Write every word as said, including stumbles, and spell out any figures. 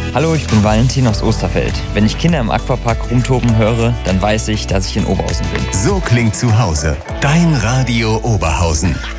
Hallo, ich bin Valentin aus Osterfeld. Wenn ich Kinder im Aquapark rumtoben höre, dann weiß ich, dass ich in Oberhausen bin. So klingt zu Hause. Dein Radio Oberhausen.